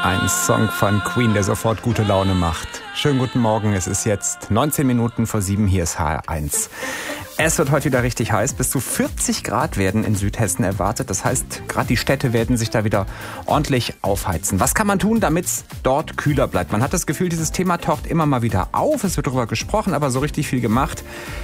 Ein Song von Queen, der sofort gute Laune macht. Schönen guten Morgen, es ist jetzt 19 Minuten vor 7, hier ist HR1. Es wird heute wieder richtig heiß. Bis zu 40 Grad werden in Südhessen erwartet. Das heißt, gerade die Städte werden sich da wieder ordentlich aufheizen. Was kann man tun, damit es dort kühler bleibt? Man hat das Gefühl, dieses Thema taucht immer mal wieder auf. Es wird darüber gesprochen, aber so richtig viel gemacht,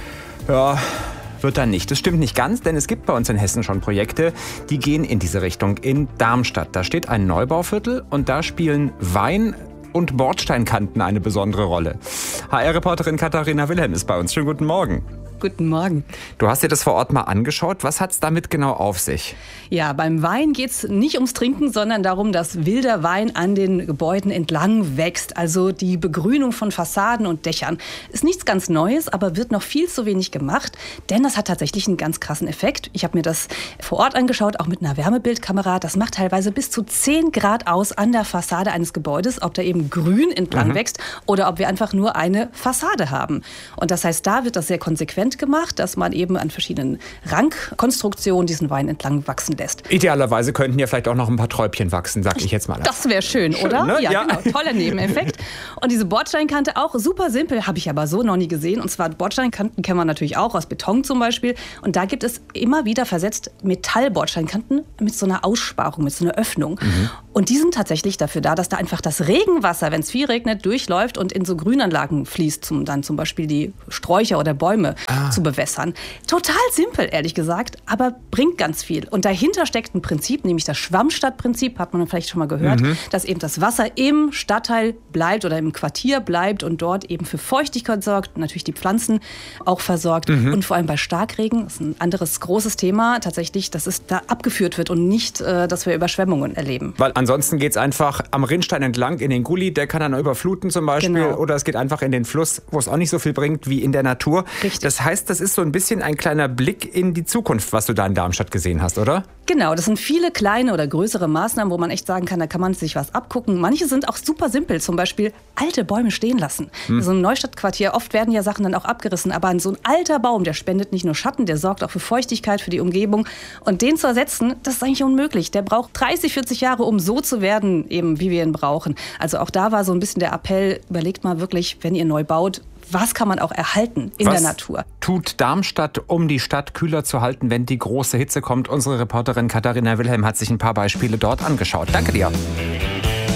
ja, wird dann nicht. Das stimmt nicht ganz, denn es gibt bei uns in Hessen schon Projekte, die gehen in diese Richtung. In Darmstadt, da steht ein Neubauviertel und da spielen Wein und Bordsteinkanten eine besondere Rolle. HR-Reporterin Katharina Wilhelm ist bei uns. Schönen guten Morgen. Guten Morgen. Du hast dir das vor Ort mal angeschaut. Was hat es damit genau auf sich? Ja, beim Wein geht es nicht ums Trinken, sondern darum, dass wilder Wein an den Gebäuden entlang wächst. Also die Begrünung von Fassaden und Dächern. Ist nichts ganz Neues, aber wird noch viel zu wenig gemacht. Denn das hat tatsächlich einen ganz krassen Effekt. Ich habe mir das vor Ort angeschaut, auch mit einer Wärmebildkamera. Das macht teilweise bis zu 10 Grad aus an der Fassade eines Gebäudes, ob da eben grün entlang wächst oder ob wir einfach nur eine Fassade haben. Und das heißt, da wird das sehr konsequent gemacht, dass man eben an verschiedenen Rankkonstruktionen diesen Wein entlang wachsen lässt. Idealerweise könnten ja vielleicht auch noch ein paar Träubchen wachsen, sag ich jetzt mal. Das wäre schön, oder? Ne? Ja, genau. Toller Nebeneffekt. Und diese Bordsteinkante auch super simpel, habe ich aber so noch nie gesehen. Und zwar Bordsteinkanten kennen wir natürlich auch aus Beton zum Beispiel. Und da gibt es immer wieder versetzt Metallbordsteinkanten mit so einer Aussparung, mit so einer Öffnung. Und die sind tatsächlich dafür da, dass da einfach das Regenwasser, wenn es viel regnet, durchläuft und in so Grünanlagen fließt, um dann zum Beispiel die Sträucher oder Bäume zu bewässern. Total simpel, ehrlich gesagt, aber bringt ganz viel. Und dahinter steckt ein Prinzip, nämlich das Schwammstadtprinzip, hat man vielleicht schon mal gehört, dass eben das Wasser im Stadtteil bleibt oder im Quartier bleibt und dort eben für Feuchtigkeit sorgt, natürlich die Pflanzen auch versorgt. Und vor allem bei Starkregen, das ist ein anderes großes Thema, tatsächlich, dass es da abgeführt wird und nicht, dass wir Überschwemmungen erleben. Weil ansonsten geht es einfach am Rinnstein entlang in den Gully, der kann dann überfluten zum Beispiel. Genau. Oder es geht einfach in den Fluss, wo es auch nicht so viel bringt wie in der Natur. Richtig. Das heißt, das ist so ein bisschen ein kleiner Blick in die Zukunft, was du da in Darmstadt gesehen hast, oder? Genau, das sind viele kleine oder größere Maßnahmen, wo man echt sagen kann, da kann man sich was abgucken. Manche sind auch super simpel, zum Beispiel alte Bäume stehen lassen. So ein Neustadtquartier, oft werden ja Sachen dann auch abgerissen, aber so ein alter Baum, der spendet nicht nur Schatten, der sorgt auch für Feuchtigkeit, für die Umgebung. Und den zu ersetzen, das ist eigentlich unmöglich. Der braucht 30, 40 Jahre, um so zu werden, eben wie wir ihn brauchen. Also auch da war so ein bisschen der Appell, überlegt mal wirklich, wenn ihr neu baut, was kann man auch erhalten in der Natur? Was tut Darmstadt, um die Stadt kühler zu halten, wenn die große Hitze kommt? Unsere Reporterin Katharina Wilhelm hat sich ein paar Beispiele dort angeschaut. Danke dir.